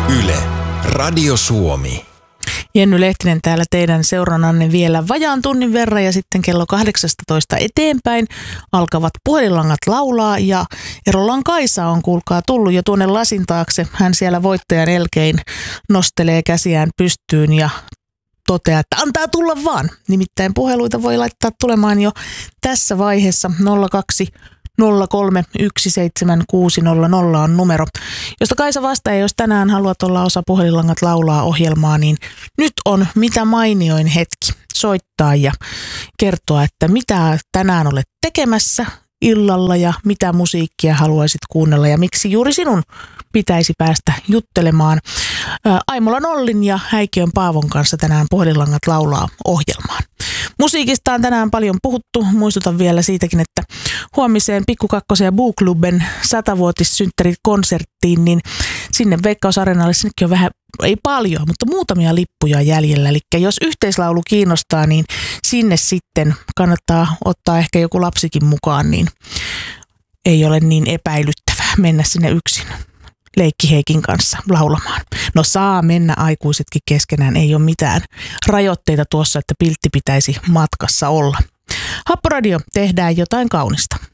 Yle, Radio Suomi. Jenny Lehtinen täällä teidän seurannanne vielä vajaan tunnin verran ja sitten kello 18 eteenpäin alkavat puhelinlangat laulaa ja Erolan Kaisa on kuulkaa tullut jo tuonne lasin taakse. Hän siellä voittajan elkein nostelee käsiään pystyyn ja toteaa, että antaa tulla vaan. Nimittäin puheluita voi laittaa tulemaan jo tässä vaiheessa 02 03 17600 on numero, josta Kaisa vastaa, ja jos tänään haluat olla osa Puhelinlangat laulaa -ohjelmaa, niin nyt on mitä mainioin hetki soittaa ja kertoa, että mitä tänään olet tekemässä illalla ja mitä musiikkia haluaisit kuunnella ja miksi juuri sinun pitäisi päästä juttelemaan Aimolan Ollin ja Häikiön Paavon kanssa tänään Puhelinlangat laulaa -ohjelmaan. Musiikista on tänään paljon puhuttu. Muistutan vielä siitäkin, että huomiseen Pikku Kakkosen ja Boo-kluben 100-vuotissynttärikonserttiin, niin sinne Veikkaus Areenalle sinnekin on vähän, ei paljon, mutta muutamia lippuja jäljellä. Eli jos yhteislaulu kiinnostaa, niin sinne sitten kannattaa ottaa ehkä joku lapsikin mukaan, niin ei ole niin epäilyttävää mennä sinne yksin Leikki Heikin kanssa laulamaan. No saa mennä aikuisetkin keskenään, ei ole mitään rajoitteita tuossa, että piltti pitäisi matkassa olla. Happoradio, tehdään jotain kaunista.